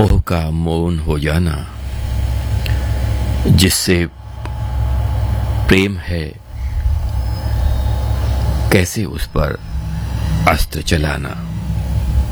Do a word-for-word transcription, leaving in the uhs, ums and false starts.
ओह का मौन हो जाना, जिससे प्रेम है कैसे उस पर अस्त्र चलाना।